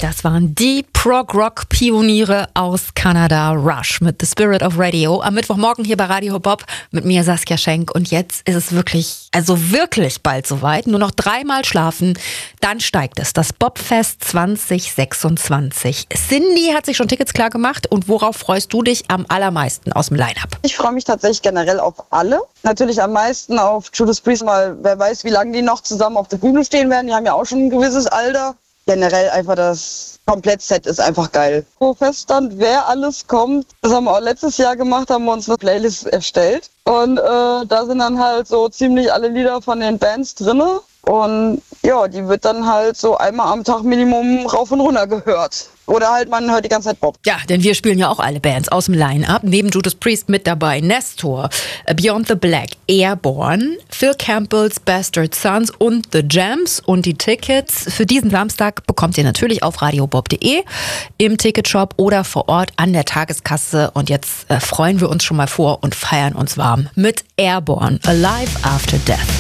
Das waren die Prog-Rock-Pioniere aus Kanada, Rush mit The Spirit of Radio. Am Mittwochmorgen hier bei Radio Bob mit mir Saskia Schenk. Und jetzt ist es wirklich bald soweit. Nur noch 3-mal schlafen, dann steigt es. Das Bobfest 2026. Cindy hat sich schon Tickets klar gemacht. Und worauf freust du dich am allermeisten aus dem Line-Up? Ich freue mich tatsächlich generell auf alle. Natürlich am meisten auf Judas Priest, weil wer weiß, wie lange die noch zusammen auf der Bühne stehen werden. Die haben ja auch schon ein gewisses Alter. Generell einfach das Komplettset ist einfach geil. Wo feststand, wer alles kommt, das haben wir auch letztes Jahr gemacht, haben wir uns eine Playlist erstellt. Und da sind dann halt so ziemlich alle Lieder von den Bands drinne. Und ja, die wird dann halt so einmal am Tag Minimum rauf und runter gehört. Oder halt, man hört die ganze Zeit Bob. Ja, denn wir spielen ja auch alle Bands aus dem Line-Up. Neben Judas Priest mit dabei Nestor, Beyond the Black, Airborne, Phil Campbell's Bastard Sons und The Jams. Und die Tickets für diesen Samstag bekommt ihr natürlich auf radiobob.de, im Ticketshop oder vor Ort an der Tageskasse. Und jetzt freuen wir uns schon mal vor und feiern uns warm mit Airborne, Alive After Death.